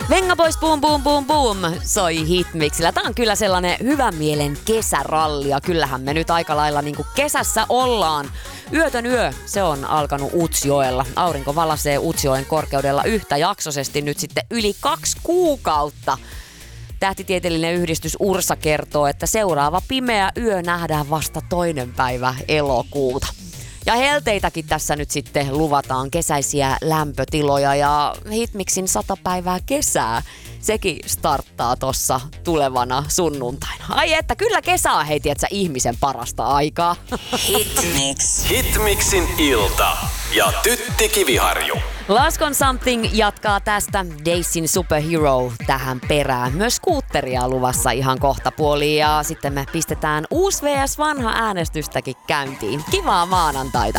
Venga Boys Boom Boom Boom Boom soi Hitmixillä. Tää on kyllä sellainen hyvän mielen kesäralli ja kyllähän me nyt aika lailla niinku kesässä ollaan. Yötön yö, se on alkanut Utsjoella. Aurinko valasee Utsjoen korkeudella yhtäjaksoisesti nyt sitten yli 2 kuukautta. Tähtitieteellinen yhdistys Ursa kertoo, että seuraava pimeä yö nähdään vasta 2. päivä elokuuta. Ja helteitäkin tässä nyt sitten luvataan, kesäisiä lämpötiloja ja Hitmixin 100 päivää kesää. Sekin starttaa tossa tulevana sunnuntaina. Ai että, kyllä kesä on heitietsä ihmisen parasta aikaa. Hitmix. Hitmixin ilta ja Tytti Kiviharju. Last on Something jatkaa tästä Daisin Superhero tähän perään. Myös skuutteria luvassa ihan kohtapuoliin ja sitten me pistetään uusi vs vanha äänestystäkin käyntiin. Kivaa maanantaita.